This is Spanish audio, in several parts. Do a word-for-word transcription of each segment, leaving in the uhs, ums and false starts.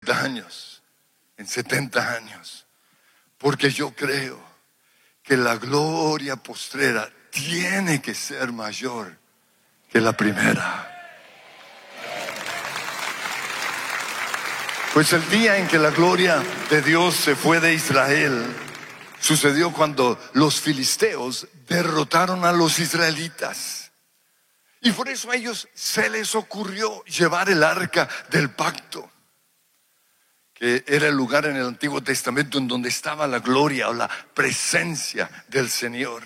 treinta años, en setenta años, porque yo creo que la gloria postrera tiene que ser mayor que la primera. Pues el día en que la gloria de Dios se fue de Israel, sucedió cuando los filisteos derrotaron a los israelitas. Y por eso a ellos se les ocurrió llevar el arca del pacto, que era el lugar en el Antiguo Testamento en donde estaba la gloria o la presencia del Señor.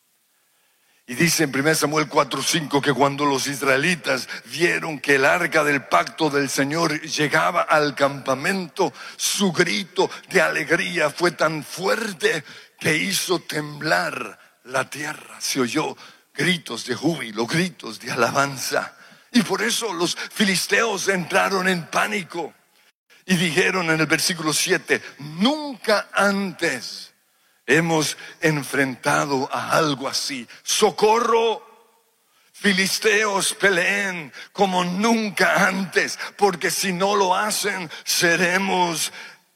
Y dice en primero Samuel cuatro cinco que cuando los israelitas vieron que el arca del pacto del Señor llegaba al campamento, su grito de alegría fue tan fuerte que hizo temblar la tierra. Se oyó gritos de júbilo, gritos de alabanza. Y por eso los filisteos entraron en pánico y dijeron en el versículo siete: nunca antes hemos enfrentado a algo así. Socorro, filisteos, peleen como nunca antes, porque si no lo hacen, seremos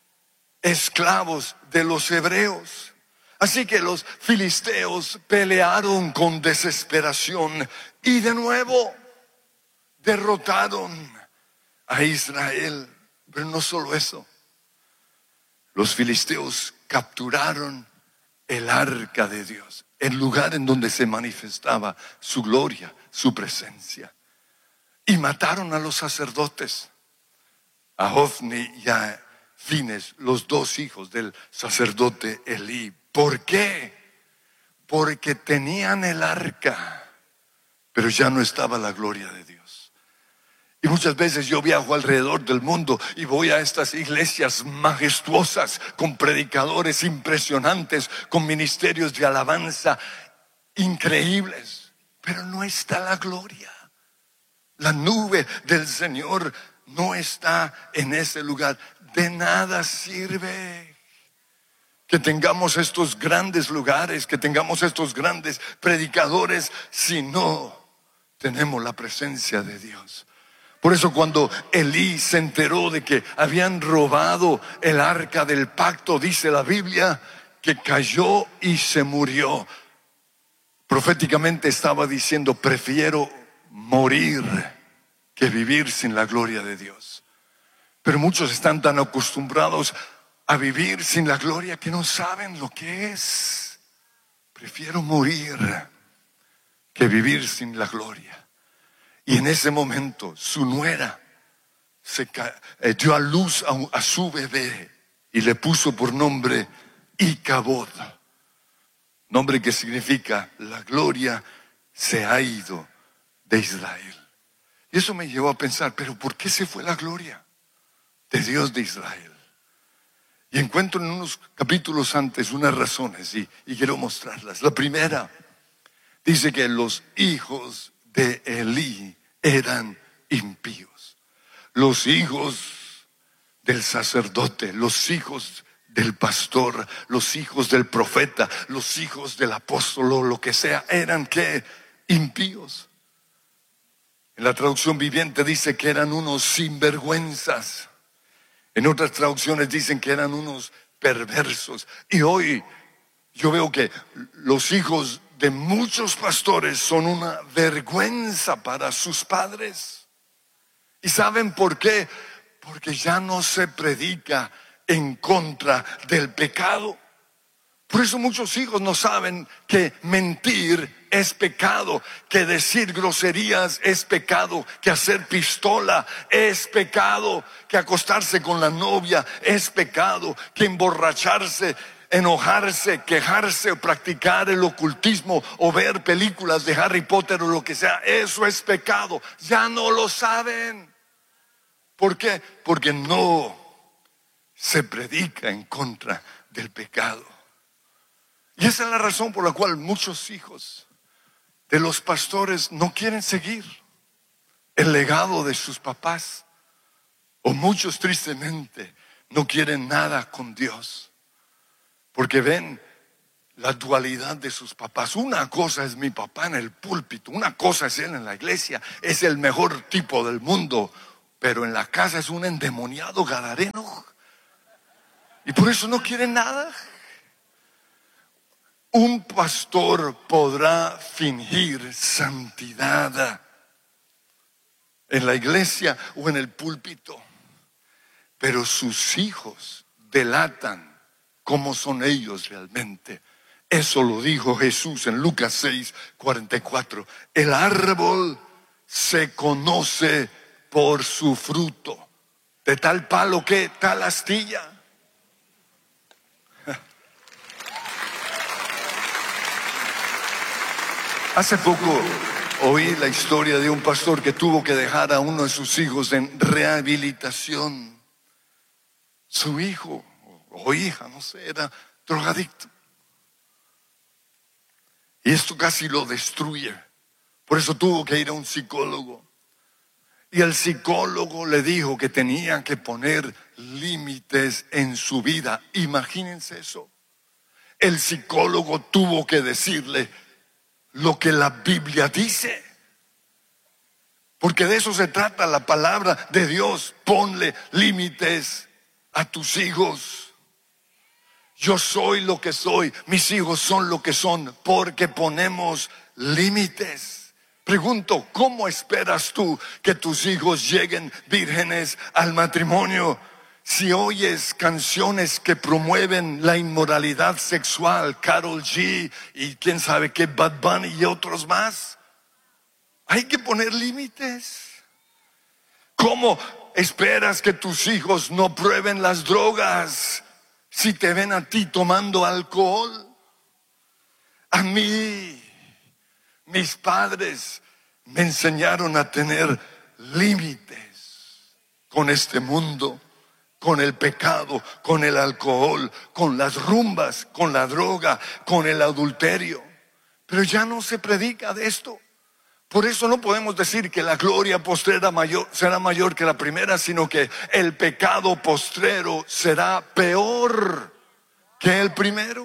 esclavos de los hebreos. Así que los filisteos pelearon con desesperación y de nuevo derrotaron a Israel. Pero no solo eso, los filisteos capturaron el arca de Dios, el lugar en donde se manifestaba su gloria, su presencia, y mataron a los sacerdotes, a Hofni y a Fines, los dos hijos del sacerdote Elí. ¿Por qué? Porque tenían el arca, pero ya no estaba la gloria de Dios. Y muchas veces yo viajo alrededor del mundo y voy a estas iglesias majestuosas, con predicadores impresionantes, con ministerios de alabanza increíbles, pero no está la gloria. La nube del Señor no está en ese lugar. De nada sirve que tengamos estos grandes lugares, que tengamos estos grandes predicadores, si no tenemos la presencia de Dios. Por eso cuando Elí se enteró de que habían robado el arca del pacto, dice la Biblia, que cayó y se murió. Proféticamente estaba diciendo: prefiero morir que vivir sin la gloria de Dios. Pero muchos están tan acostumbrados a vivir sin la gloria que no saben lo que es. Prefiero morir que vivir sin la gloria. Y en ese momento su nuera se ca- eh, dio a luz a, a su bebé y le puso por nombre Icabod, nombre que significa la gloria se ha ido de Israel. Y eso me llevó a pensar, pero ¿por qué se fue la gloria de Dios de Israel? Y encuentro en unos capítulos antes unas razones y, y quiero mostrarlas. La primera dice que los hijos de Elí eran impíos. Los hijos del sacerdote, los hijos del pastor, los hijos del profeta, los hijos del apóstol o lo que sea, eran ¿qué? Impíos. En la traducción viviente dice que eran unos sinvergüenzas. En otras traducciones dicen que eran unos perversos. Y hoy yo veo que los hijos de muchos pastores son una vergüenza para sus padres. ¿Y saben por qué? Porque ya no se predica en contra del pecado. Por eso muchos hijos no saben que mentir es pecado, que decir groserías es pecado, que hacer pistola es pecado, que acostarse con la novia es pecado, que emborracharse, enojarse, quejarse o practicar el ocultismo o ver películas de Harry Potter o lo que sea, eso es pecado. Ya no lo saben. ¿Por qué? Porque no se predica en contra del pecado. Y esa es la razón por la cual muchos hijos de los pastores no quieren seguir el legado de sus papás, o muchos tristemente no quieren nada con Dios, porque ven la dualidad de sus papás. Una cosa es mi papá en el púlpito, una cosa es él en la iglesia, es el mejor tipo del mundo. pero en la casa es un endemoniado gadareno. Y por eso no quiere nada. Un pastor podrá fingir santidad en la iglesia o en el púlpito, pero sus hijos delatan cómo son ellos realmente. Eso lo dijo Jesús en Lucas seis, cuarenta y cuatro. El árbol se conoce por su fruto. De tal palo que tal astilla. Hace poco oí la historia de un pastor que tuvo que dejar a uno de sus hijos en rehabilitación. Su hijo o hija, no sé, era drogadicto. Y esto casi lo destruye. Por eso tuvo que ir a un psicólogo. Y el psicólogo le dijo que tenía que poner límites en su vida. Imagínense eso. El psicólogo tuvo que decirle lo que la Biblia dice. Porque de eso se trata la palabra de Dios. Ponle límites a tus hijos. Yo soy lo que soy, mis hijos son lo que son, porque ponemos límites. Pregunto, ¿cómo esperas tú que tus hijos lleguen vírgenes al matrimonio? Si oyes canciones que promueven la inmoralidad sexual, Karol G y quién sabe qué, Bad Bunny y otros más, hay que poner límites. ¿Cómo esperas que tus hijos no prueben las drogas si te ven a ti tomando alcohol? A mí, mis padres me enseñaron a tener límites con este mundo, con el pecado, con el alcohol, con las rumbas, con la droga, con el adulterio. Pero ya no se predica de esto. Por eso no podemos decir que la gloria postrera mayor, será mayor que la primera, sino que el pecado postrero será peor que el primero.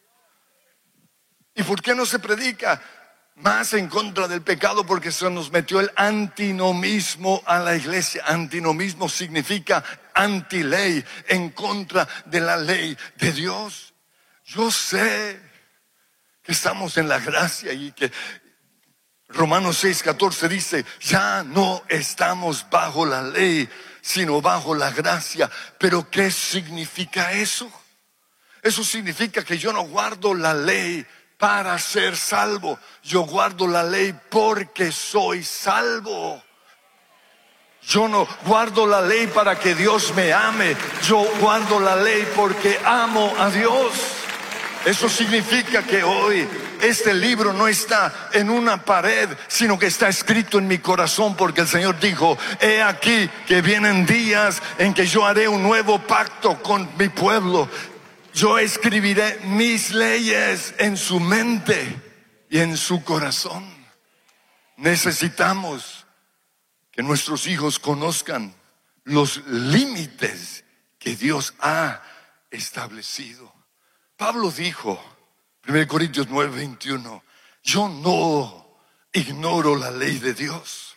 ¿Y por qué no se predica más en contra del pecado? Porque se nos metió el antinomismo a la iglesia. Antinomismo significa antiley, en contra de la ley de Dios. Yo sé que estamos en la gracia y que Romanos seis, catorce dice, ya no estamos bajo la ley, sino bajo la gracia. Pero ¿qué significa eso? Eso significa que yo no guardo la ley para ser salvo. Yo guardo la ley porque soy salvo. Yo no guardo la ley para que Dios me ame. Yo guardo la ley porque amo a Dios. Eso significa que hoy este libro no está en una pared, sino que está escrito en mi corazón, porque el Señor dijo, he aquí que vienen días en que yo haré un nuevo pacto con mi pueblo. Yo escribiré mis leyes en su mente y en su corazón. Necesitamos que nuestros hijos conozcan los límites que Dios ha establecido. Pablo dijo, primera Corintios nueve, veintiuno, yo no ignoro la ley de Dios,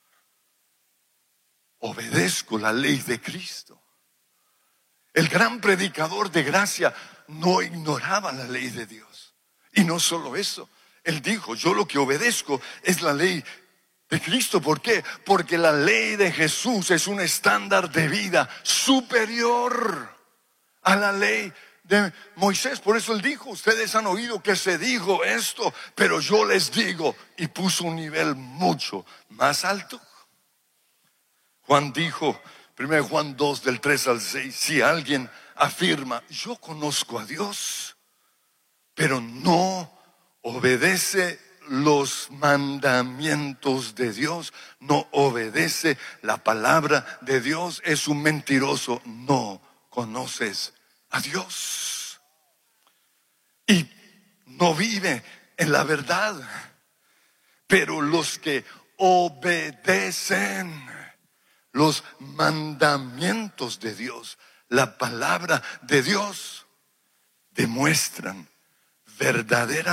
obedezco la ley de Cristo. El gran predicador de gracia no ignoraba la ley de Dios. Y no solo eso, él dijo, yo lo que obedezco es la ley de Cristo. ¿Por qué? Porque la ley de Jesús es un estándar de vida superior a la ley de Moisés. Por eso él dijo, ustedes han oído que se dijo esto, pero yo les digo, y puso un nivel mucho más alto. Juan dijo, primero Juan dos del tres al seis, si alguien afirma, yo conozco a Dios, pero no obedece los mandamientos de Dios, no obedece la palabra de Dios, es un mentiroso, no conoces a Dios y no vive en la verdad. Pero los que obedecen los mandamientos de Dios, la palabra de Dios, demuestran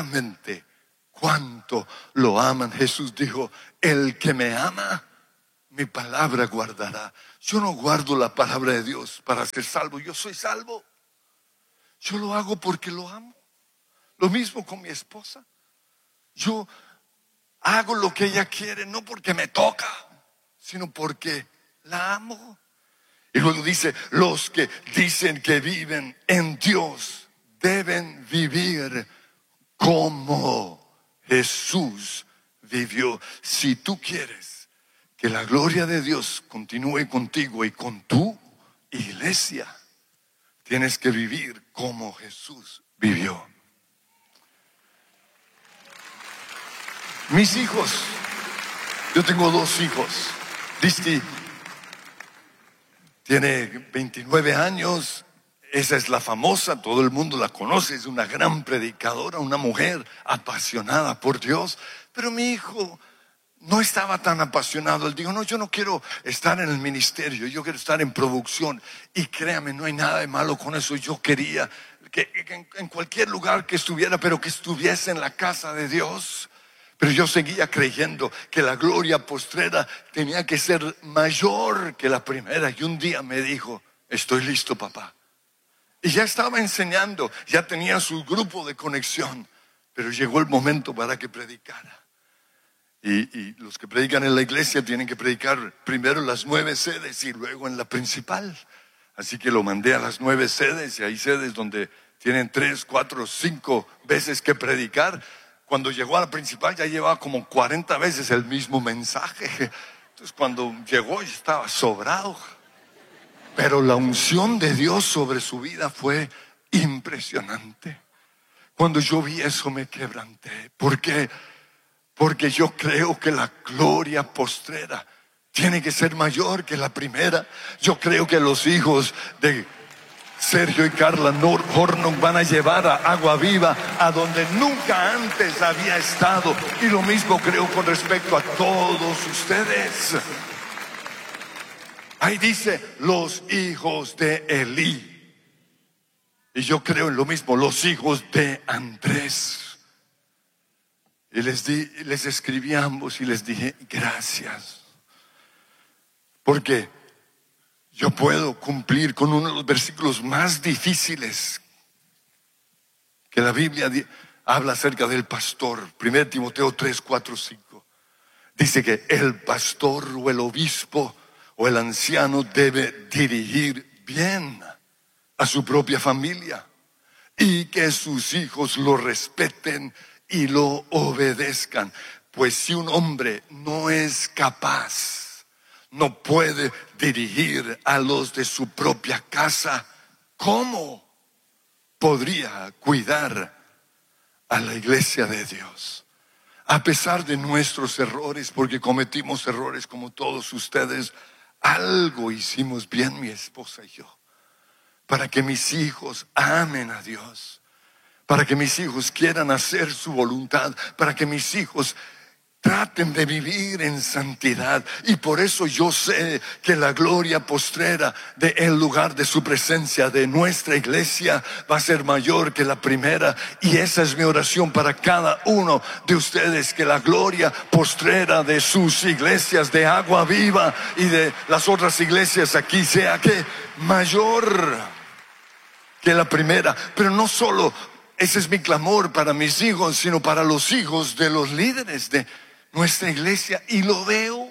verdaderamente cuánto lo aman. Jesús dijo, el que me ama, mi palabra guardará. Yo no guardo la palabra de Dios para ser salvo. Yo soy salvo. Yo lo hago porque lo amo. Lo mismo con mi esposa. Yo hago lo que ella quiere, no porque me toca, sino porque la amo. Y luego dice, los que dicen que viven en Dios deben vivir como Jesús vivió. Si tú quieres que la gloria de Dios continúe contigo y con tu iglesia, tienes que vivir como Jesús vivió. Mis hijos, yo tengo dos hijos. Disty tiene veintinueve años, esa es la famosa, todo el mundo la conoce, es una gran predicadora, una mujer apasionada por Dios. Pero mi hijo no estaba tan apasionado. Él dijo, no, yo no quiero estar en el ministerio, yo quiero estar en producción. Y créame, no hay nada de malo con eso. Yo quería que, que en, en cualquier lugar que estuviera, pero que estuviese en la casa de Dios. Pero yo seguía creyendo que la gloria postrera tenía que ser mayor que la primera. Y un día me dijo, estoy listo, papá. Y ya estaba enseñando, ya tenía su grupo de conexión. Pero llegó el momento para que predicara. Y, y los que predican en la iglesia tienen que predicar primero en las nueve sedes y luego en la principal. Así que lo mandé a las nueve sedes, y hay sedes donde tienen tres, cuatro, cinco veces que predicar. Cuando llegó a la principal ya llevaba como cuarenta veces el mismo mensaje. Entonces cuando llegó ya estaba sobrado. Pero la unción de Dios sobre su vida fue impresionante. Cuando yo vi eso me quebranté. ¿Por qué? Porque yo creo que la gloria postrera tiene que ser mayor que la primera. Yo creo que los hijos de Sergio y Carla Hornung van a llevar a Agua Viva a donde nunca antes había estado. Y lo mismo creo con respecto a todos ustedes. Ahí dice, los hijos de Elí. Y yo creo en lo mismo, los hijos de Andrés. Y les di, les escribí a ambos y les dije, gracias. Porque yo puedo cumplir con uno de los versículos más difíciles que la Biblia di- habla acerca del pastor. primero Timoteo tres, cuatro, cinco. Dice que el pastor o el obispo o el anciano debe dirigir bien a su propia familia y que sus hijos lo respeten y lo obedezcan. Pues si un hombre no es capaz, no puede dirigir a los de su propia casa, ¿cómo podría cuidar a la iglesia de Dios? A pesar de nuestros errores, porque cometimos errores como todos ustedes, algo hicimos bien mi esposa y yo, para que mis hijos amen a Dios, para que mis hijos quieran hacer su voluntad, para que mis hijos traten de vivir en santidad. Y por eso yo sé que la gloria postrera del lugar de su presencia, de nuestra iglesia, va a ser mayor que la primera. Y esa es mi oración para cada uno de ustedes, que la gloria postrera de sus iglesias, de Agua Viva y de las otras iglesias aquí, sea que mayor que la primera. Pero no solo ese es mi clamor para mis hijos, sino para los hijos de los líderes de nuestra iglesia. Y lo veo,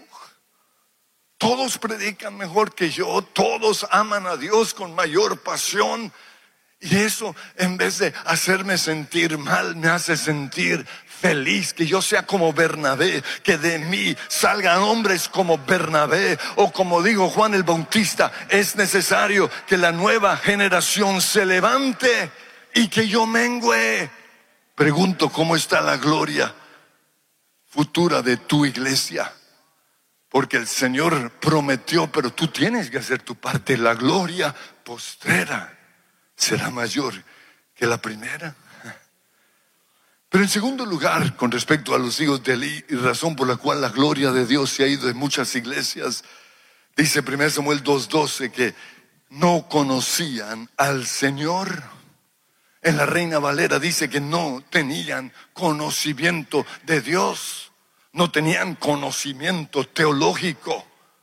todos predican mejor que yo, todos aman a Dios con mayor pasión. Y eso, en vez de hacerme sentir mal, me hace sentir feliz. Que yo sea como Bernabé, que de mí salgan hombres como Bernabé. O como dijo Juan el Bautista, es necesario que la nueva generación se levante y que yo mengüe. Pregunto, ¿cómo está la gloria futura de tu iglesia? Porque el Señor prometió, pero tú tienes que hacer tu parte. La gloria postrera será mayor que la primera. Pero en segundo lugar, con respecto a los hijos de Elí, y razón por la cual la gloria de Dios se ha ido de muchas iglesias, dice primero Samuel dos doce que no conocían al Señor. En la Reina Valera dice que no tenían conocimiento de Dios, no tenían conocimiento teológico.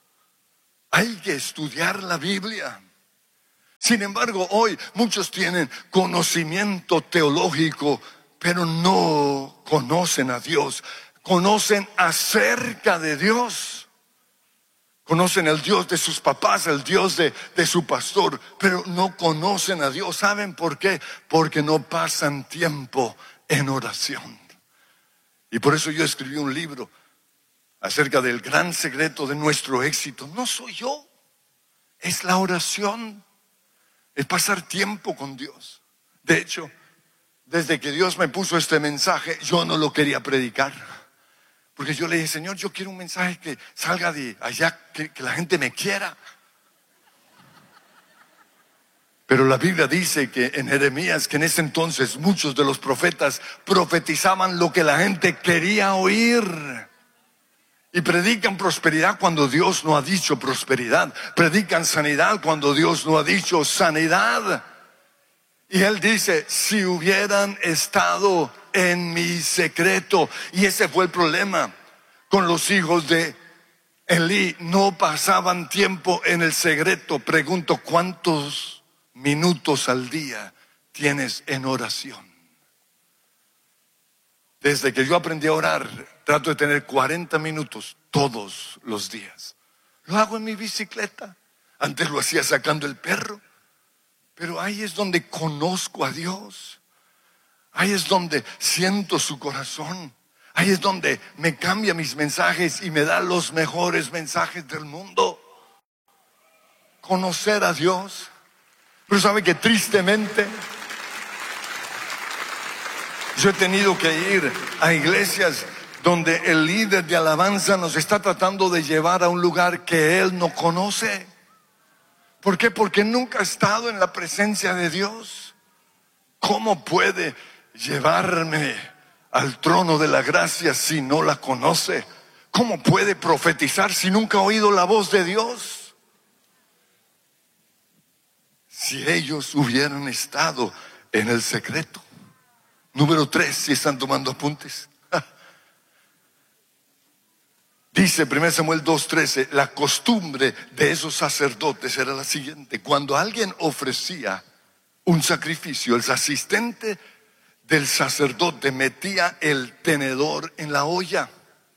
Hay que estudiar la Biblia. Sin embargo, hoy muchos tienen conocimiento teológico, pero no conocen a Dios. Conocen acerca de Dios. Conocen el Dios de sus papás, el Dios de, de su pastor, pero no conocen a Dios. ¿Saben por qué? Porque no pasan tiempo en oración. Y por eso yo escribí un libro acerca del gran secreto de nuestro éxito. No soy yo, es la oración, es pasar tiempo con Dios. De hecho, desde que Dios me puso este mensaje, yo no lo quería predicar. Porque yo le dije, Señor, yo quiero un mensaje que salga de allá, que, que la gente me quiera. Pero la Biblia dice que en Jeremías, que en ese entonces muchos de los profetas profetizaban lo que la gente quería oír. Y predican prosperidad cuando Dios no ha dicho prosperidad. Predican sanidad cuando Dios no ha dicho sanidad. Y Él dice, si hubieran estado en mi secreto. Y ese fue el problema con los hijos de Elí. No pasaban tiempo en el secreto. Pregunto, ¿cuántos minutos al día tienes en oración? Desde que yo aprendí a orar, trato de tener cuarenta minutos todos los días. Lo hago en mi bicicleta. Antes lo hacía sacando el perro. Pero ahí es donde conozco a Dios. Ahí es donde siento su corazón. Ahí es donde me cambia mis mensajes y me da los mejores mensajes del mundo. Conocer a Dios. Pero sabe que tristemente yo he tenido que ir a iglesias donde el líder de alabanza nos está tratando de llevar a un lugar que él no conoce. ¿Por qué? Porque nunca ha estado en la presencia de Dios. ¿Cómo puede llevarme al trono de la gracia si no la conoce? ¿Cómo puede profetizar si nunca ha oído la voz de Dios? Si ellos hubieran estado en el secreto. Número tres, si están tomando apuntes. Dice primero Samuel dos trece, la costumbre de esos sacerdotes era la siguiente. Cuando alguien ofrecía un sacrificio, el asistente del sacerdote metía el tenedor en la olla.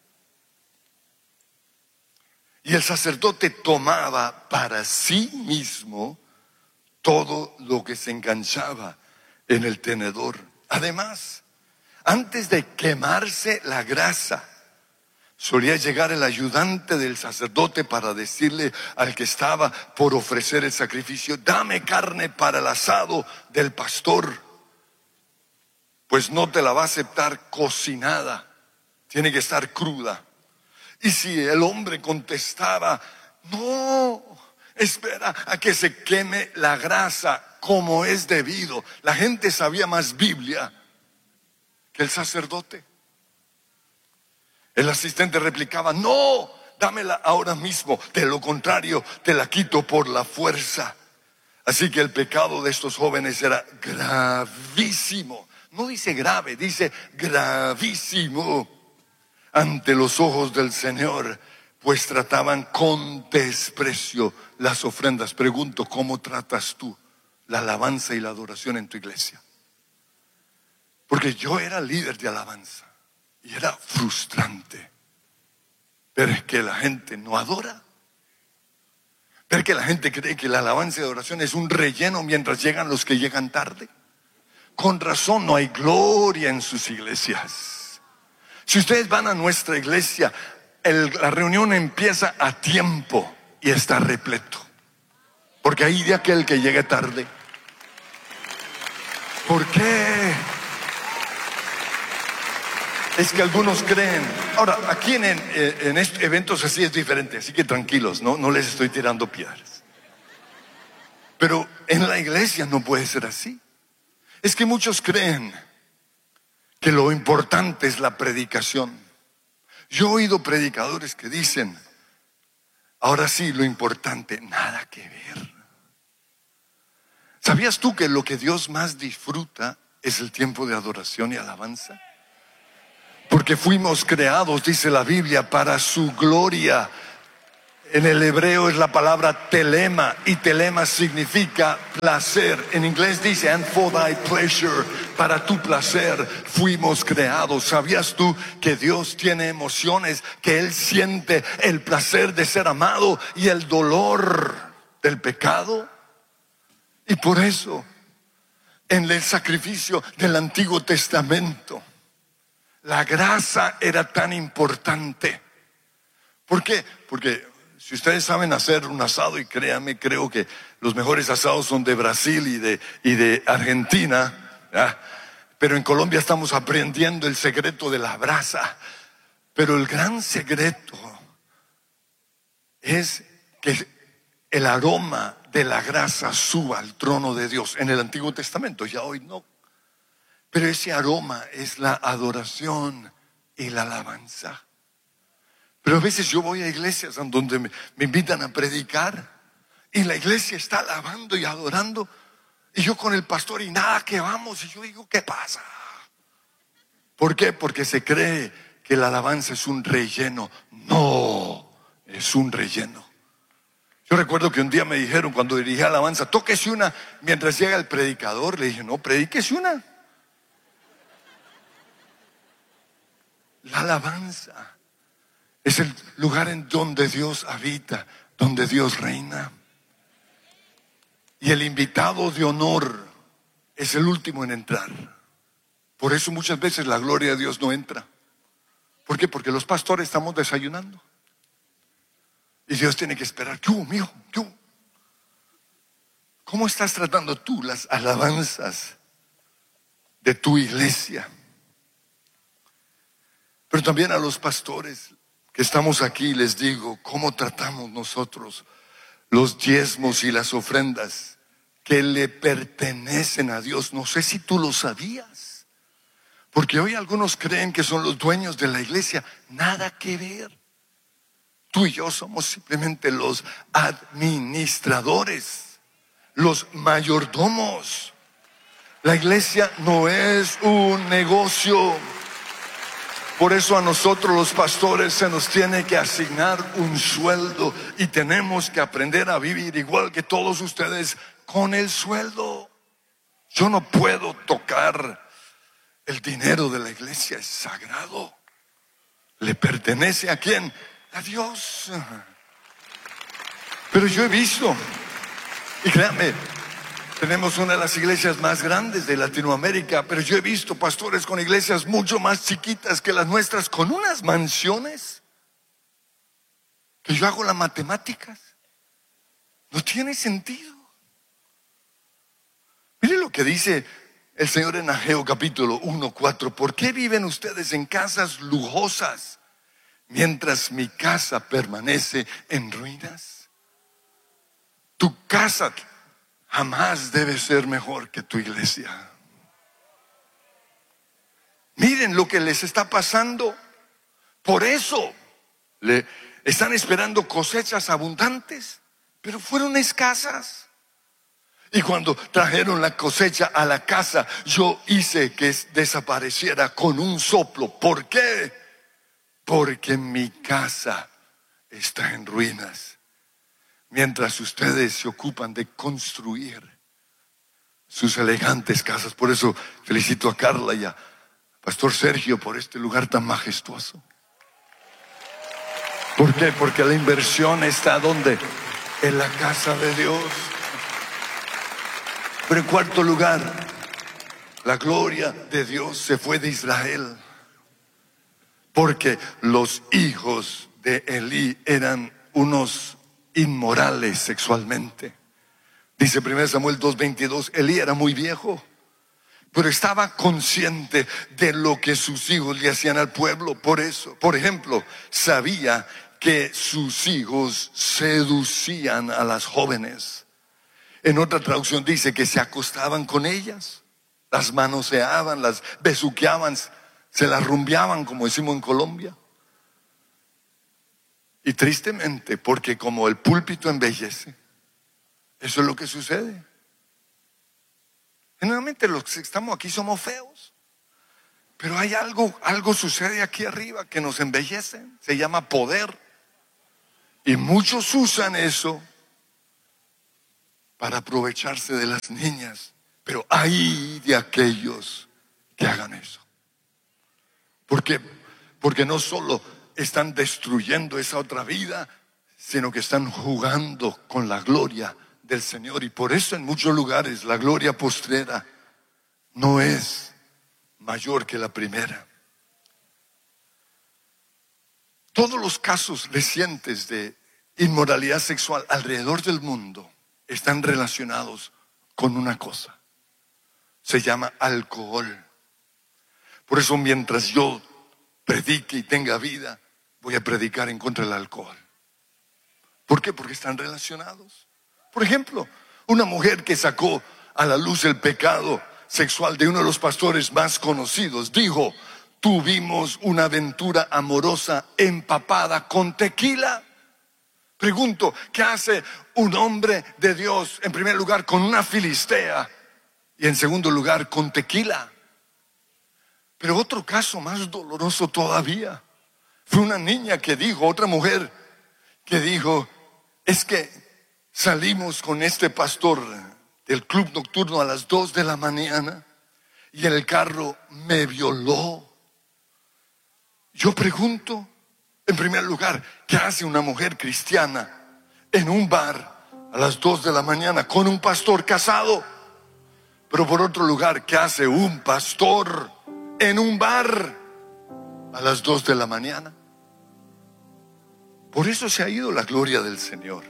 Y el sacerdote tomaba para sí mismo todo lo que se enganchaba en el tenedor. Además, antes de quemarse la grasa, solía llegar el ayudante del sacerdote para decirle al que estaba por ofrecer el sacrificio, dame carne para el asado del pastor, pues no te la va a aceptar cocinada, tiene que estar cruda. Y si el hombre contestaba, no, espera a que se queme la grasa como es debido, la gente sabía más Biblia que el sacerdote. El asistente replicaba, no, dámela ahora mismo, de lo contrario te la quito por la fuerza. Así que el pecado de estos jóvenes era gravísimo. No dice grave, dice gravísimo ante los ojos del Señor, pues trataban con desprecio las ofrendas. Pregunto, ¿cómo tratas tú la alabanza y la adoración en tu iglesia? Porque yo era líder de alabanza y era frustrante ver que la gente no adora, ver que la gente cree que la alabanza y adoración es un relleno mientras llegan los que llegan tarde. Con razón no hay gloria en sus iglesias. Si ustedes van a nuestra iglesia, el, la reunión empieza a tiempo y está repleto, porque ahí de aquel que llegue tarde. ¿Por qué? Es que algunos creen. Ahora, aquí en, en estos eventos así es diferente, así que tranquilos, no, no les estoy tirando piedras. Pero en la iglesia no puede ser así. Es que muchos creen que lo importante es la predicación. Yo he oído predicadores que dicen, ahora sí, lo importante, nada que ver. ¿Sabías tú que lo que Dios más disfruta es el tiempo de adoración y alabanza? Porque fuimos creados, dice la Biblia, para su gloria. En el hebreo es la palabra telema, y telema significa placer. En inglés dice, and for thy pleasure, para tu placer fuimos creados. ¿Sabías tú que Dios tiene emociones, que Él siente el placer de ser amado y el dolor del pecado? Y por eso, en el sacrificio del Antiguo Testamento, la grasa era tan importante. ¿Por qué? Porque si ustedes saben hacer un asado, y créanme, creo que los mejores asados son de Brasil y de, y de Argentina, ¿ya? Pero en Colombia estamos aprendiendo el secreto de la brasa. Pero el gran secreto es que el aroma de la grasa suba al trono de Dios. En el Antiguo Testamento, ya hoy no. Pero ese aroma es la adoración y la alabanza. Pero a veces yo voy a iglesias donde me, me invitan a predicar, y la iglesia está alabando y adorando, y yo con el pastor y nada que vamos, y yo digo, ¿qué pasa? ¿Por qué? Porque se cree que la alabanza es un relleno. No, es un relleno. Yo recuerdo que un día me dijeron, cuando dirigí alabanza, tóquese una mientras llega el predicador. Le dije, no, predíquese una. La alabanza es el lugar en donde Dios habita, donde Dios reina. Y el invitado de honor es el último en entrar. Por eso muchas veces la gloria de Dios no entra. ¿Por qué? Porque los pastores estamos desayunando. Y Dios tiene que esperar. ¿Qué hubo, mijo? ¿Qué hubo? ¿Cómo estás tratando tú las alabanzas de tu iglesia? Pero también a los pastores que estamos aquí les digo, ¿cómo tratamos nosotros los diezmos y las ofrendas que le pertenecen a Dios? No sé si tú lo sabías, porque hoy algunos creen que son los dueños de la iglesia. Nada que ver. Tú y yo somos simplemente los administradores, los mayordomos. La iglesia no es un negocio. Por eso a nosotros los pastores se nos tiene que asignar un sueldo, y tenemos que aprender a vivir igual que todos ustedes con el sueldo. Yo no puedo tocar el dinero de la iglesia, es sagrado. ¿Le pertenece a quién? A Dios. Pero yo he visto, y créanme, tenemos una de las iglesias más grandes de Latinoamérica, pero yo he visto pastores con iglesias mucho más chiquitas que las nuestras, con unas mansiones que yo hago las matemáticas. No tiene sentido. Mire lo que dice el Señor en Ageo capítulo uno, cuatro. ¿Por qué viven ustedes en casas lujosas mientras mi casa permanece en ruinas? Tu casa jamás debe ser mejor que tu iglesia. Miren lo que les está pasando. Por eso le están esperando cosechas abundantes, pero fueron escasas. Y cuando trajeron la cosecha a la casa, yo hice que desapareciera con un soplo. ¿Por qué? Porque mi casa está en ruinas, mientras ustedes se ocupan de construir sus elegantes casas. Por eso felicito a Carla y a Pastor Sergio por este lugar tan majestuoso. ¿Por qué? Porque la inversión está ¿dónde? En la casa de Dios. Pero en cuarto lugar, la gloria de Dios se fue de Israel, porque los hijos de Elí eran unos inmorales sexualmente. Dice primero Samuel dos veintidós, Elí era muy viejo, pero estaba consciente de lo que sus hijos le hacían al pueblo. Por eso, por ejemplo, sabía que sus hijos seducían a las jóvenes. En otra traducción dice que se acostaban con ellas, las manoseaban, las besuqueaban, se las rumbeaban, como decimos en Colombia. Y tristemente, porque como el púlpito embellece, eso es lo que sucede. Generalmente los que estamos aquí somos feos, pero hay algo, algo sucede aquí arriba que nos embellece, se llama poder. Y muchos usan eso para aprovecharse de las niñas. Pero ay de aquellos que hagan eso. ¿Por qué? Porque no solo están destruyendo esa otra vida, sino que están jugando con la gloria del Señor. Y por eso en muchos lugares la gloria postrera no es mayor que la primera. Todos los casos recientes de inmoralidad sexual alrededor del mundo están relacionados con una cosa. Se llama alcohol. Por eso mientras yo predique y tenga vida, voy a predicar en contra del alcohol. ¿Por qué? Porque están relacionados. Por ejemplo, una mujer que sacó a la luz el pecado sexual de uno de los pastores más conocidos dijo: tuvimos una aventura amorosa empapada con tequila. Pregunto, ¿qué hace un hombre de Dios en primer lugar con una filistea y en segundo lugar con tequila? Pero otro caso más doloroso todavía fue una niña que dijo, otra mujer que dijo: es que salimos con este pastor del club nocturno a las dos de la mañana y en el carro me violó. Yo pregunto, en primer lugar, ¿qué hace una mujer cristiana en un bar a las dos de la mañana con un pastor casado? Pero por otro lugar, ¿qué hace un pastor en un bar a las dos de la mañana? Por eso se ha ido la gloria del Señor.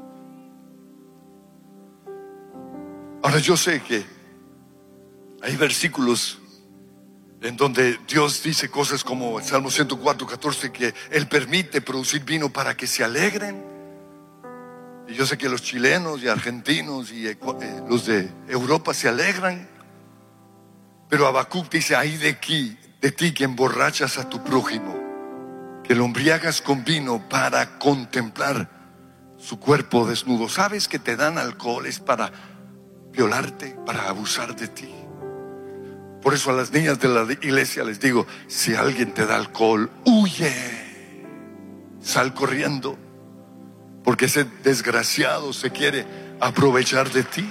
Ahora yo sé que hay versículos en donde Dios dice cosas como el Salmo ciento cuatro, catorce, que Él permite producir vino para que se alegren. Y yo sé que los chilenos y argentinos y eh, los de Europa se alegran. Pero Habacuc dice: ay de ti, de ti que emborrachas a tu prójimo, que lo embriagas con vino para contemplar su cuerpo desnudo. ¿Sabes que te dan alcohol es para violarte, para abusar de ti? Por eso a las niñas de la iglesia les digo: si alguien te da alcohol, huye, sal corriendo, porque ese desgraciado se quiere aprovechar de ti.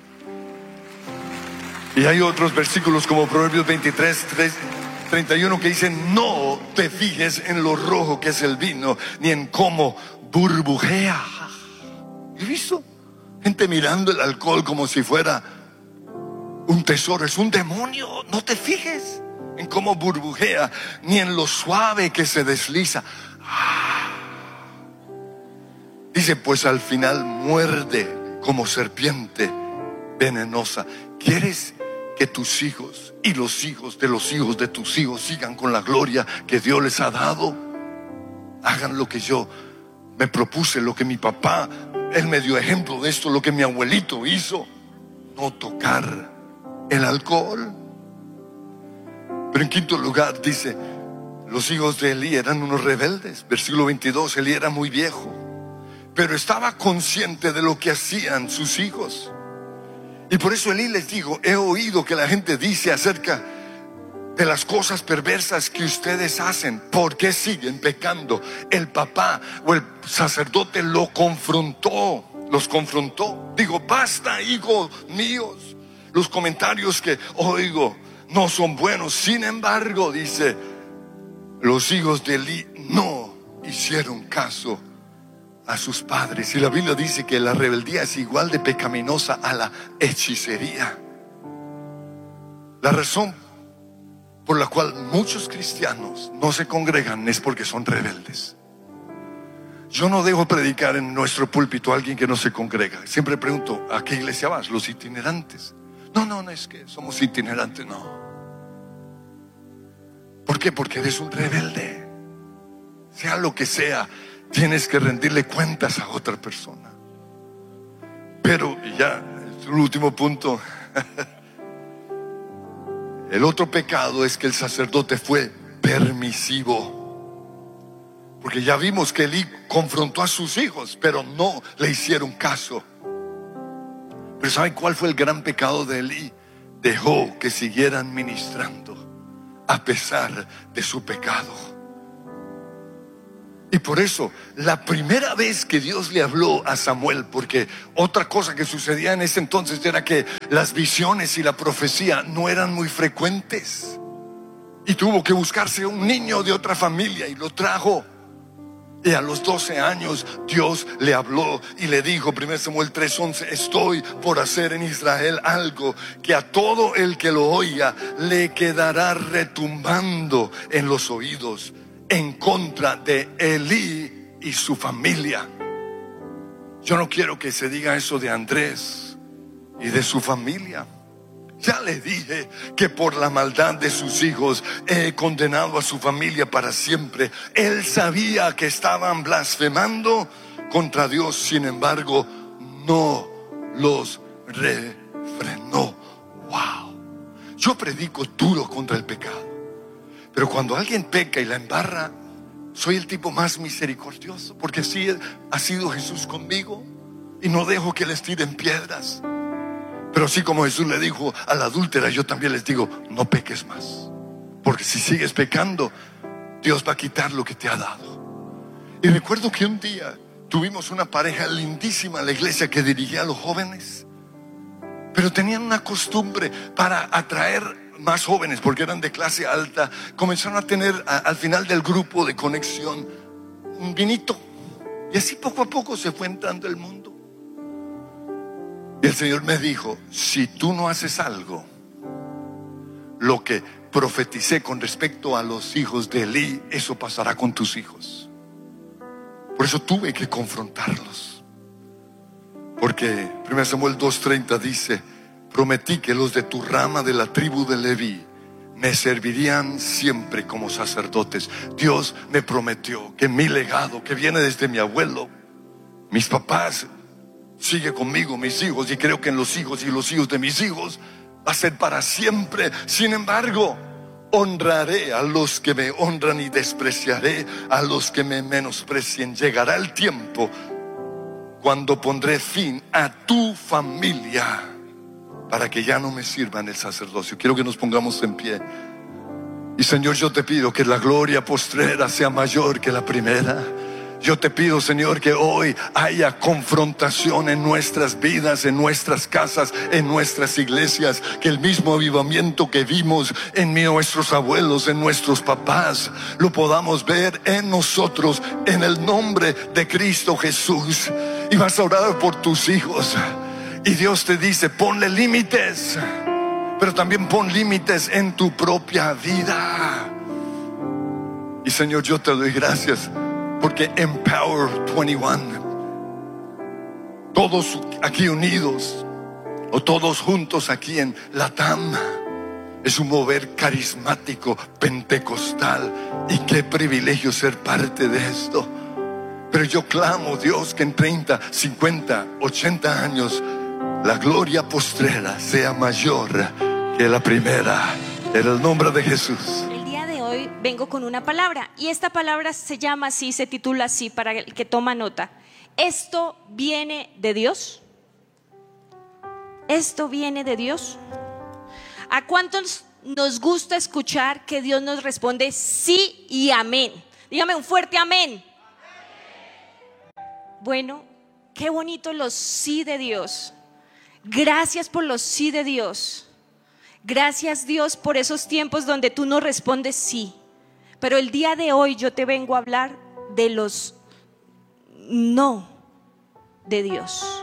Y hay otros versículos como Proverbios veintitrés, treinta y uno que dicen: no te fijes en lo rojo que es el vino, ni en cómo burbujea. ¿He visto gente mirando el alcohol como si fuera un tesoro? Es un demonio. No te fijes en cómo burbujea, ni en lo suave que se desliza. Dice: pues al final muerde como serpiente venenosa. ¿Quieres que tus hijos y los hijos de los hijos de tus hijos sigan con la gloria que Dios les ha dado? Hagan lo que yo me propuse, lo que mi papá, él me dio ejemplo de esto, lo que mi abuelito hizo: no tocar el alcohol. Pero en quinto lugar dice: los hijos de Elí eran unos rebeldes. Versículo veintidós, Elí era muy viejo, pero estaba consciente de lo que hacían sus hijos. Y por eso Elí les dijo: he oído que la gente dice acerca de las cosas perversas que ustedes hacen. ¿Por qué siguen pecando? El papá o el sacerdote lo confrontó, los confrontó. Digo: basta, hijos míos. Los comentarios que oigo no son buenos. Sin embargo, dice, los hijos de Elí no hicieron caso a sus padres. Y la Biblia dice que la rebeldía es igual de pecaminosa a la hechicería. La razón por la cual muchos cristianos no se congregan es porque son rebeldes. Yo no dejo predicar en nuestro púlpito a alguien que no se congrega. Siempre pregunto: ¿a qué iglesia vas? Los itinerantes. No, no, no es que somos itinerantes, no. ¿Por qué? Porque eres un rebelde. Sea lo que sea, tienes que rendirle cuentas a otra persona. Pero ya, el último punto. El otro pecado es que el sacerdote fue permisivo. Porque ya vimos que Elí confrontó a sus hijos, pero no le hicieron caso. Pero ¿saben cuál fue el gran pecado de Elí? Dejó que siguieran ministrando a pesar de su pecado. Y por eso, la primera vez que Dios le habló a Samuel, porque otra cosa que sucedía en ese entonces era que las visiones y la profecía no eran muy frecuentes, y tuvo que buscarse un niño de otra familia y lo trajo. Y a los doce años Dios le habló y le dijo, primero Samuel tres once, estoy por hacer en Israel algo que a todo el que lo oiga le quedará retumbando en los oídos, en contra de Elí y su familia. Yo no quiero que se diga eso de Andrés y de su familia. Ya le dije que por la maldad de sus hijos he condenado a su familia para siempre. Él sabía que estaban blasfemando contra Dios, sin embargo no los refrenó. Wow. Yo predico duro contra el pecado, pero cuando alguien peca y la embarra, soy el tipo más misericordioso, porque así ha sido Jesús conmigo, y no dejo que les tiren piedras. Pero así como Jesús le dijo a la adúltera, yo también les digo, no peques más, porque si sigues pecando, Dios va a quitar lo que te ha dado. Y recuerdo que un día tuvimos una pareja lindísima en la iglesia que dirigía a los jóvenes, pero tenían una costumbre para atraer más jóvenes, porque eran de clase alta. Comenzaron a tener a, al final del grupo de conexión un vinito, y así poco a poco se fue entrando el mundo. Y el Señor me dijo, si tú no haces algo, lo que profeticé con respecto a los hijos de Elí, eso pasará con tus hijos. Por eso tuve que confrontarlos, porque primero Samuel dos treinta dice, prometí que los de tu rama de la tribu de Leví me servirían siempre como sacerdotes. Dios me prometió que mi legado, que viene desde mi abuelo, mis papás, sigue conmigo, mis hijos, y creo que en los hijos y los hijos de mis hijos va a ser para siempre. Sin embargo, honraré a los que me honran y despreciaré a los que me menosprecien. Llegará el tiempo cuando pondré fin a tu familia para que ya no me sirvan el sacerdocio. Quiero que nos pongamos en pie. Y Señor, yo te pido que la gloria postrera sea mayor que la primera. Yo te pido, Señor, que hoy haya confrontación en nuestras vidas, en nuestras casas, en nuestras iglesias. Que el mismo avivamiento que vimos en nuestros abuelos, en nuestros papás, lo podamos ver en nosotros, en el nombre de Cristo Jesús. Y vas a orar por tus hijos, y Dios te dice, ponle límites, pero también pon límites en tu propia vida. Y Señor, yo te doy gracias porque Empower veintiuno, todos aquí unidos o todos juntos aquí en Latam, es un mover carismático pentecostal, y qué privilegio ser parte de esto. Pero yo clamo, Dios, que en treinta, cincuenta, ochenta años la gloria postrera sea mayor que la primera, en el nombre de Jesús. Hoy vengo con una palabra, y esta palabra se llama así, se titula así para el que toma nota. ¿Esto viene de Dios? ¿Esto viene de Dios? ¿A cuántos nos gusta escuchar que Dios nos responde sí y amén? Dígame un fuerte amén. Bueno, qué bonito los sí de Dios. Gracias por los sí de Dios. Gracias, Dios, por esos tiempos donde tú no respondes sí. Pero el día de hoy yo te vengo a hablar de los no de Dios,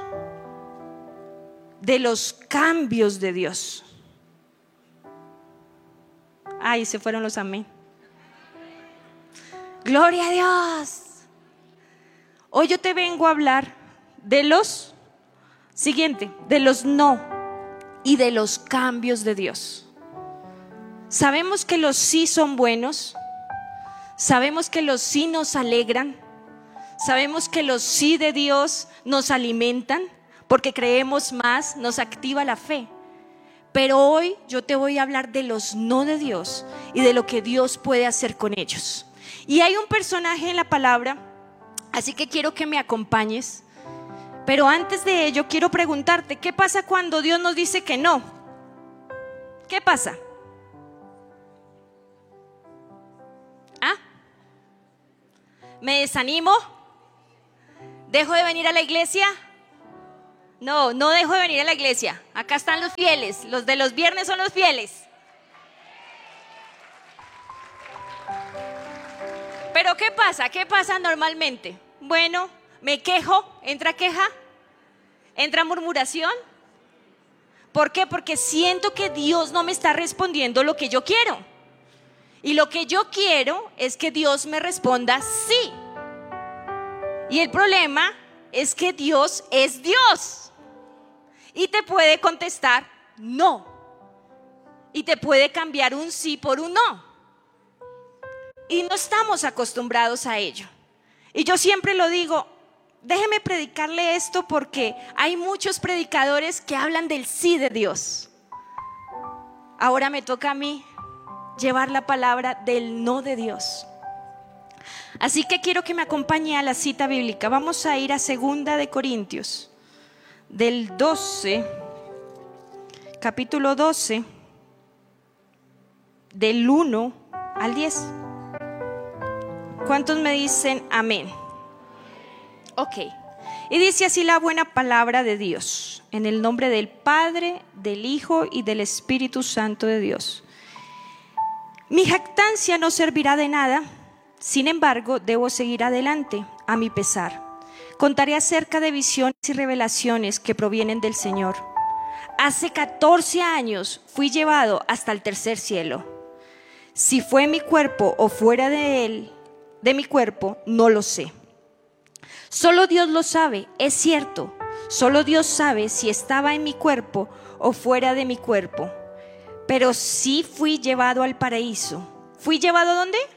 de los cambios de Dios. Ay, se fueron los amén. Gloria a Dios. Hoy yo te vengo a hablar de los siguiente, de los no y de los cambios de Dios. Sabemos que los sí son buenos, sabemos que los sí nos alegran, sabemos que los sí de Dios nos alimentan, porque creemos más, nos activa la fe. Pero hoy yo te voy a hablar de los no de Dios y de lo que Dios puede hacer con ellos. Y hay un personaje en la palabra, así que quiero que me acompañes. Pero antes de ello quiero preguntarte, ¿qué pasa cuando Dios nos dice que no? ¿Qué pasa? ¿Ah? ¿Me desanimo? ¿Dejo de venir a la iglesia? No, no dejo de venir a la iglesia. Acá están los fieles, los de los viernes son los fieles. Pero ¿qué pasa? ¿Qué pasa normalmente? Bueno, me quejo, entra queja, entra murmuración. ¿Por qué? Porque siento que Dios no me está respondiendo lo que yo quiero. Y lo que yo quiero es que Dios me responda sí. Y el problema es que Dios es Dios. Y te puede contestar no. Y te puede cambiar un sí por un no. Y no estamos acostumbrados a ello. Y yo siempre lo digo, déjeme predicarle esto porque hay muchos predicadores que hablan del sí de Dios. Ahora me toca a mí llevar la palabra del no de Dios. Así que quiero que me acompañe a la cita bíblica. Vamos a ir a Segunda de Corintios, del doce, capítulo doce, del uno al diez. ¿Cuántos me dicen amén? Ok. Y dice así la buena palabra de Dios, en el nombre del Padre, del Hijo y del Espíritu Santo de Dios. Mi jactancia no servirá de nada, sin embargo, debo seguir adelante a mi pesar. Contaré acerca de visiones y revelaciones que provienen del Señor. Hace catorce años fui llevado hasta el tercer cielo. Si fue en mi cuerpo o fuera de él, de mi cuerpo, no lo sé. Solo Dios lo sabe, es cierto. Solo Dios sabe si estaba en mi cuerpo o fuera de mi cuerpo. Pero sí fui llevado al paraíso. ¿Fui llevado a dónde?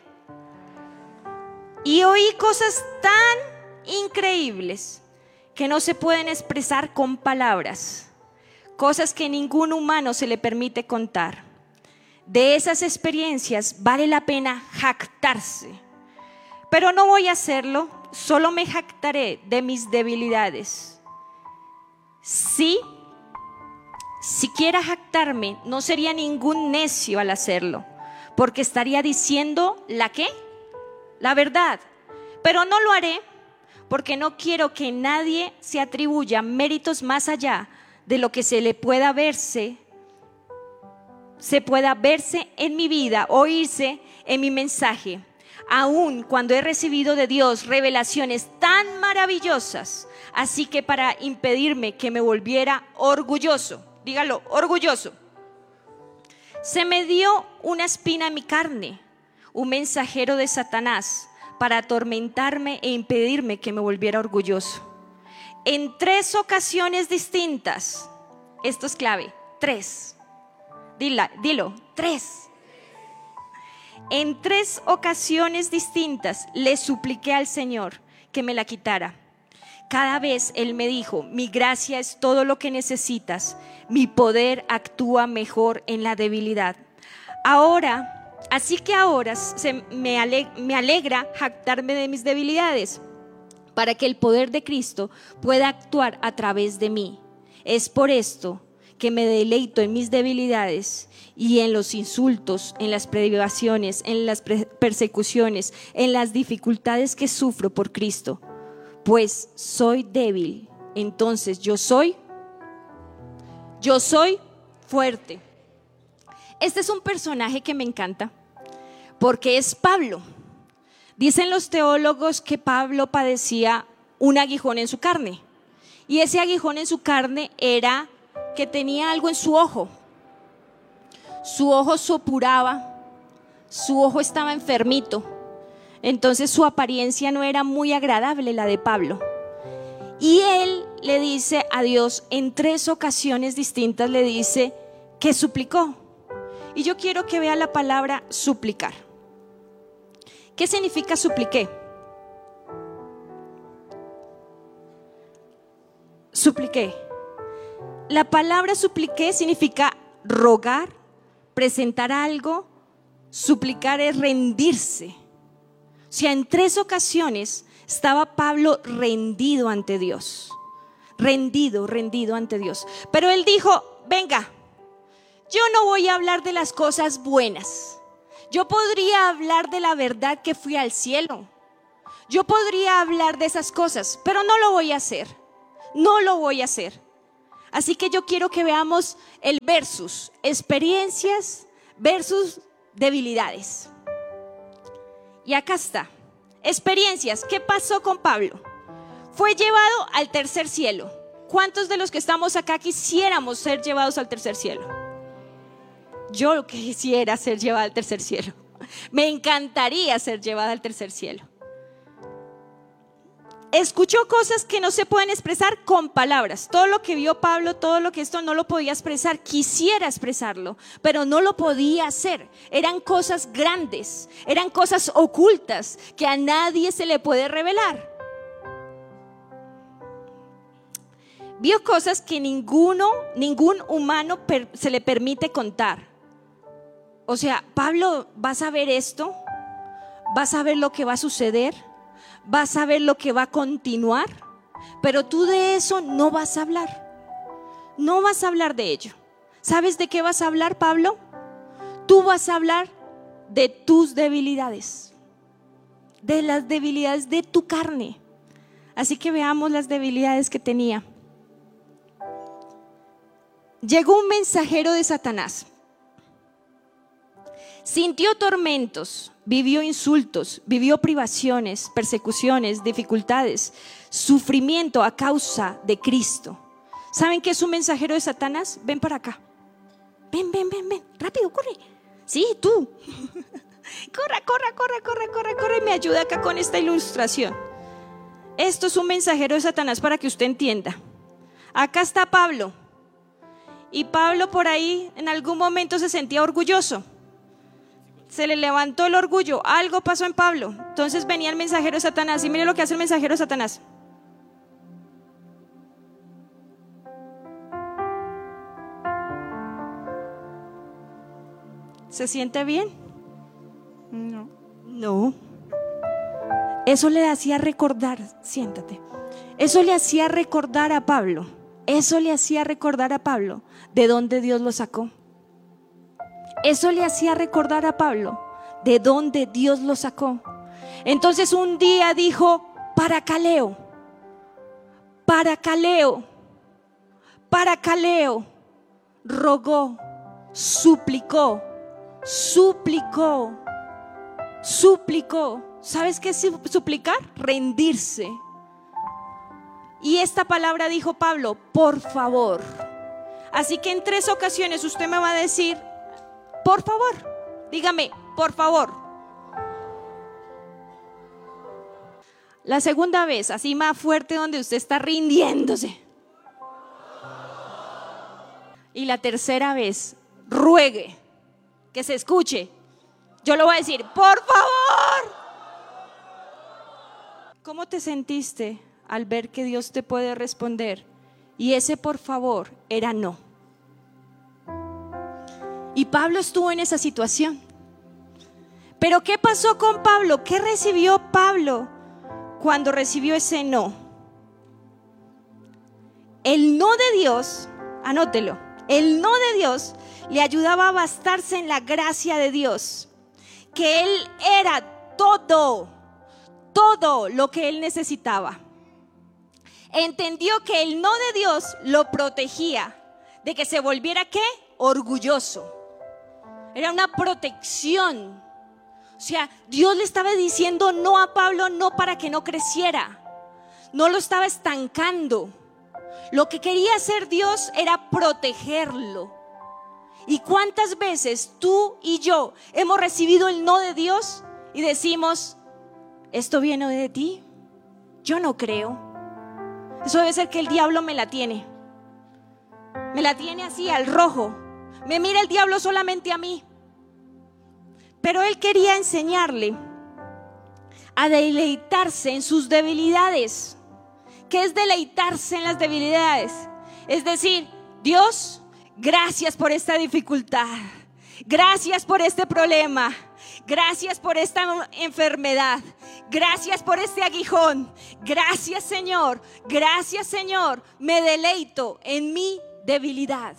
Y oí cosas tan increíbles que no se pueden expresar con palabras. Cosas que ningún humano se le permite contar. De esas experiencias vale la pena jactarse. Pero no voy a hacerlo, solo me jactaré de mis debilidades. Sí, si quiera jactarme, no sería ningún necio al hacerlo, porque estaría diciendo ¿la qué? La verdad. Pero no lo haré, porque no quiero que nadie se atribuya méritos más allá de lo que se le pueda verse, se pueda verse en mi vida, oírse en mi mensaje. Aun cuando he recibido de Dios revelaciones tan maravillosas, así que para impedirme que me volviera orgulloso, dígalo, orgulloso, se me dio una espina en mi carne, un mensajero de Satanás para atormentarme e impedirme que me volviera orgulloso. En tres ocasiones distintas, esto es clave, tres, Dila, dilo, tres. En tres ocasiones distintas le supliqué al Señor que me la quitara. Cada vez Él me dijo, mi gracia es todo lo que necesitas, mi poder actúa mejor en la debilidad. Ahora, así que ahora se me, ale, me alegra jactarme de mis debilidades, para que el poder de Cristo pueda actuar a través de mí. Es por esto que me deleito en mis debilidades y en los insultos, en las privaciones, en las persecuciones, en las dificultades que sufro por Cristo. Pues soy débil, entonces yo soy, yo soy fuerte. Este es un personaje que me encanta, porque es Pablo. Dicen los teólogos que Pablo padecía un aguijón en su carne, y ese aguijón en su carne era que tenía algo en su ojo. Su ojo supuraba, su ojo estaba enfermito, entonces su apariencia no era muy agradable, la de Pablo. Y él le dice a Dios en tres ocasiones distintas, le dice que suplicó. Y yo quiero que vea la palabra suplicar. ¿Qué significa supliqué? Supliqué. La palabra supliqué significa rogar, presentar algo. Suplicar es rendirse. O sea, en tres ocasiones estaba Pablo rendido ante Dios. Rendido, rendido ante Dios. Pero él dijo, venga, yo no voy a hablar de las cosas buenas. Yo podría hablar de la verdad que fui al cielo. Yo podría hablar de esas cosas, pero no lo voy a hacer. No lo voy a hacer. Así que yo quiero que veamos el versus, experiencias versus debilidades. Y acá está, experiencias. ¿Qué pasó con Pablo? Fue llevado al tercer cielo. ¿Cuántos de los que estamos acá quisiéramos ser llevados al tercer cielo? Yo quisiera ser llevada al tercer cielo. Me encantaría ser llevada al tercer cielo. Escuchó cosas que no se pueden expresar con palabras. Todo lo que vio Pablo, todo lo que esto no lo podía expresar. Quisiera expresarlo, pero no lo podía hacer. Eran cosas grandes, eran cosas ocultas que a nadie se le puede revelar. Vio cosas que ninguno, ningún humano per, se le permite contar. O sea, Pablo, ¿vas a ver esto? ¿Vas a ver lo que va a suceder? ¿Vas a ver lo que va a continuar? Pero tú de eso no vas a hablar. No vas a hablar de ello. ¿Sabes de qué vas a hablar, Pablo? Tú vas a hablar de tus debilidades, de las debilidades de tu carne. Así que veamos las debilidades que tenía. Llegó un mensajero de Satanás. Sintió tormentos, vivió insultos, vivió privaciones, persecuciones, dificultades, sufrimiento a causa de Cristo. ¿Saben qué es un mensajero de Satanás? Ven para acá. Ven, ven, ven, ven. Rápido, corre. Sí, tú. Corra, corra, corra, corra, corra, corre. Me ayuda acá con esta ilustración. Esto es un mensajero de Satanás para que usted entienda. Acá está Pablo. Y Pablo por ahí en algún momento se sentía orgulloso. Se le levantó el orgullo, algo pasó en Pablo. Entonces venía el mensajero de Satanás. Y mire lo que hace el mensajero de Satanás. ¿Se siente bien? No. No. Eso le hacía recordar, siéntate. Eso le hacía recordar a Pablo. Eso le hacía recordar a Pablo de dónde Dios lo sacó. Eso le hacía recordar a Pablo de dónde Dios lo sacó. Entonces un día dijo: Paracaleo, Paracaleo, Paracaleo. Rogó, suplicó, suplicó, suplicó. ¿Sabes qué es suplicar? Rendirse. Y esta palabra dijo Pablo: por favor. Así que en tres ocasiones usted me va a decir: por favor, dígame, por favor. La segunda vez, así más fuerte, donde usted está rindiéndose. Y la tercera vez, ruegue, que se escuche. Yo le voy a decir: por favor. ¿Cómo te sentiste al ver que Dios te puede responder? Y ese por favor era no. Y Pablo estuvo en esa situación. Pero ¿qué pasó con Pablo? ¿Qué recibió Pablo cuando recibió ese no? El no de Dios, anótelo, el no de Dios le ayudaba a bastarse en la gracia de Dios, que él era todo, todo lo que él necesitaba. Entendió que el no de Dios lo protegía de que se volviera ¿qué? Orgulloso. Era una protección. O sea, Dios le estaba diciendo no a Pablo, no para que no creciera. No lo estaba estancando. Lo que quería hacer Dios era protegerlo. ¿Y cuántas veces tú y yo hemos recibido el no de Dios y decimos: ¿esto viene de ti? Yo no creo. Eso debe ser que el diablo me la tiene. Me la tiene así al rojo. Me mira el diablo solamente a mí. Pero él quería enseñarle a deleitarse en sus debilidades. ¿Qué es deleitarse en las debilidades? Es decir: Dios, gracias por esta dificultad. Gracias por este problema. Gracias por esta enfermedad. Gracias por este aguijón. Gracias, Señor. Gracias, Señor. Me deleito en mi debilidad.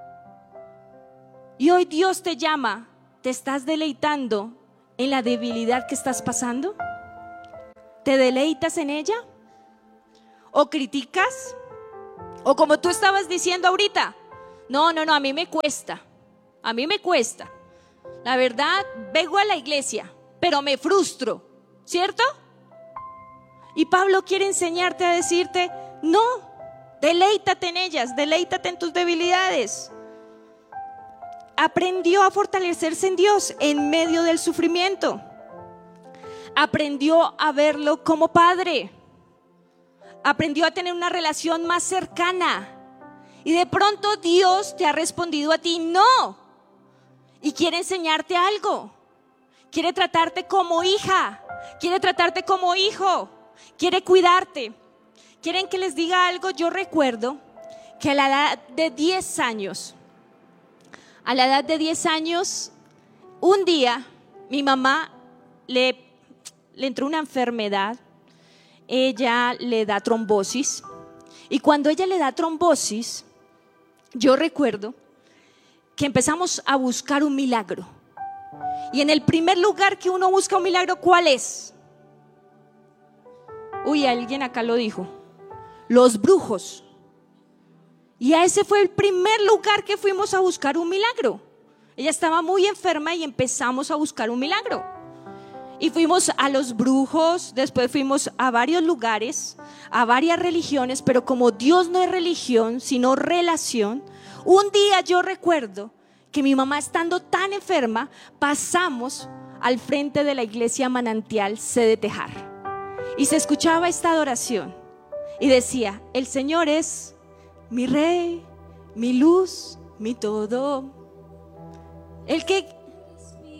Y hoy Dios te llama. ¿Te estás deleitando en la debilidad que estás pasando? ¿Te deleitas en ella? ¿O criticas? ¿O como tú estabas diciendo ahorita? No, no, no, a mí me cuesta. A mí me cuesta. La verdad, vengo a la iglesia, pero me frustro, ¿cierto? Y Pablo quiere enseñarte a decirte, no, deleítate en ellas, deleítate en tus debilidades. Aprendió a fortalecerse en Dios en medio del sufrimiento. Aprendió a verlo como padre. Aprendió a tener una relación más cercana. Y de pronto Dios te ha respondido a ti, no. Y quiere enseñarte algo. Quiere tratarte como hija. Quiere tratarte como hijo. Quiere cuidarte. ¿Quieren que les diga algo? Yo recuerdo que a la edad de diez años, a la edad de diez años, un día mi mamá le, le entró una enfermedad. Ella le da trombosis. Y cuando ella le da trombosis, yo recuerdo que empezamos a buscar un milagro. Y en el primer lugar que uno busca un milagro, ¿cuál es? Uy, alguien acá lo dijo. Los brujos. Y a ese fue el primer lugar que fuimos a buscar un milagro. Ella estaba muy enferma y empezamos a buscar un milagro. Y fuimos a los brujos, después fuimos a varios lugares, a varias religiones, pero como Dios no es religión, sino relación, un día yo recuerdo que mi mamá, estando tan enferma, pasamos al frente de la iglesia Manantial C de Tejar. Y se escuchaba esta adoración y decía, el Señor es mi Rey, mi luz, mi todo. El que